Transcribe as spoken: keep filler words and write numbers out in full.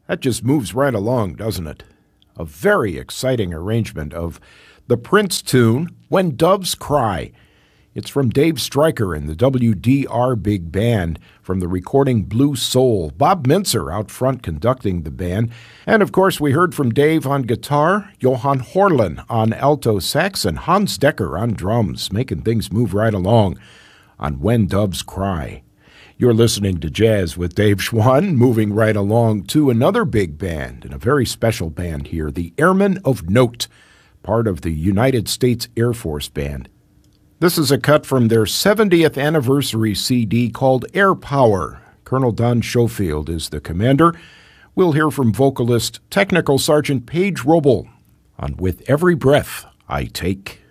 That just moves right along, doesn't it? A very exciting arrangement of the Prince tune, When Doves Cry. It's from Dave Stryker and the W D R Big Band from the recording Blue Soul. Bob Mintzer out front conducting the band. And of course we heard from Dave on guitar, Johan Horlin on alto sax, and Hans Decker on drums, making things move right along on When Doves Cry. You're listening to Jazz with Dave Schwann, moving right along to another big band, and a very special band here, the Airmen of Note, part of the United States Air Force Band. This is a cut from their seventieth anniversary C D called Air Power. Colonel Don Schofield is the commander. We'll hear from vocalist Technical Sergeant Paige Roble on With Every Breath I Take.